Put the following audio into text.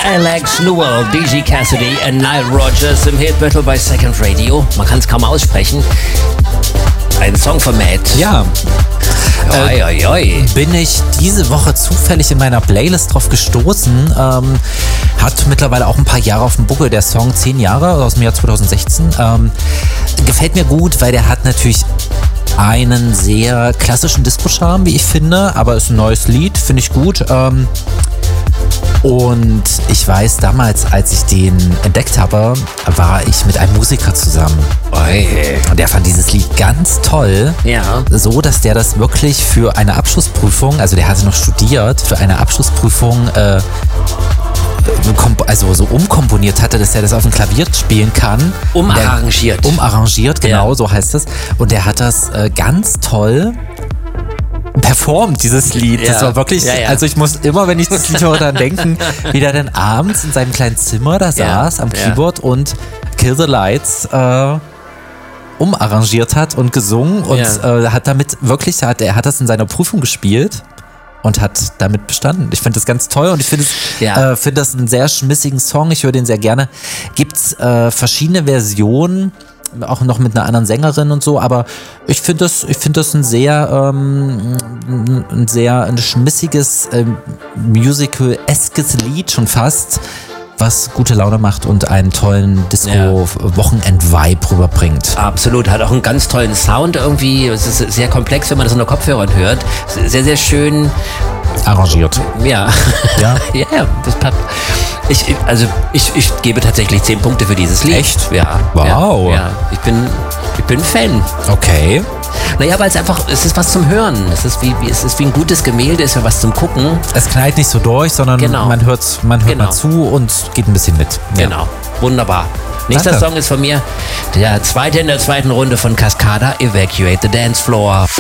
Alex Newell, DJ Cassidy und Nile Rodgers im Hit Battle bei Second Radio. Man kann es kaum aussprechen. Ein Song von Matt. Ja. Oi. Bin ich diese Woche zufällig in meiner Playlist drauf gestoßen. Hat mittlerweile auch ein paar Jahre auf dem Buckel. Der Song 10 Jahre aus dem Jahr 2016. Gefällt mir gut, weil der hat natürlich einen sehr klassischen Disco-Charme, wie ich finde. Aber ist ein neues Lied, finde ich gut. Und ich weiß, damals, als ich den entdeckt habe, war ich mit einem Musiker zusammen. Und der fand dieses Lied ganz toll. Ja. So, dass der das wirklich für eine Abschlussprüfung, also der hatte noch studiert, für eine Abschlussprüfung also so umkomponiert hatte, dass er das auf dem Klavier spielen kann. Umarrangiert, genau, ja. So heißt es. Und der hat das ganz toll performt, dieses Lied. Ja. Das war wirklich, also ich muss immer, wenn ich das Lied höre, dann denken, wie der dann abends in seinem kleinen Zimmer da saß am Keyboard und Kill the Lights umarrangiert hat und gesungen und hat damit wirklich, er hat das in seiner Prüfung gespielt und hat damit bestanden. Ich finde das ganz toll und ich finde das einen sehr schmissigen Song. Ich höre den sehr gerne. Gibt's verschiedene Versionen, auch noch mit einer anderen Sängerin und so, aber ich finde das ein sehr ein schmissiges, musical-eskes Lied schon fast, was gute Laune macht und einen tollen Disco-Wochenend-Vibe rüberbringt. Absolut, hat auch einen ganz tollen Sound irgendwie. Es ist sehr komplex, wenn man das unter Kopfhörern hört. Sehr, sehr schön arrangiert. Ja. Ja, das passt. Ich gebe tatsächlich 10 Punkte für dieses Lied. Echt? Ja. Wow. Ja. Ich bin Fan. Okay. Naja, weil es ist was zum Hören. Es ist wie ein gutes Gemälde, es ist was zum Gucken. Es knallt nicht so durch, sondern man hört mal zu und geht ein bisschen mit. Ja. Genau. Wunderbar. Nächster Song ist von mir der zweite in der zweiten Runde von Cascada, Evacuate the Dance Floor.